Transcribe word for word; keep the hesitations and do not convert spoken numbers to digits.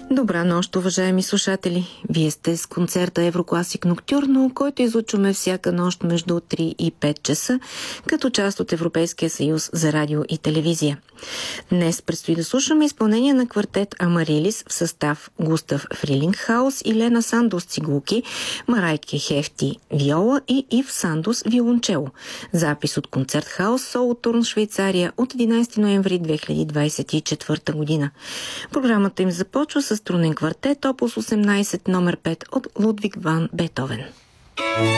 Добра нощ, уважаеми слушатели! Вие сте с концерта Еврокласик Ноктюрно, който излучваме всяка нощ между три и пет часа, като част от Европейския съюз за радио и телевизия. Днес предстои да слушаме изпълнение на квартет Амарилис в състав Густав Фрилингхаус и Лена Сандос цигулки, Марайке Хефти виола и Ив Сандос виолончело. Запис от концерт Хаус Солотурн, Швейцария от единайсети ноември две хиляди двайсет и четвърта година. Програмата им започва с струнен квартет опус осемнайсет номер пет от Лудвиг ван Бетовен.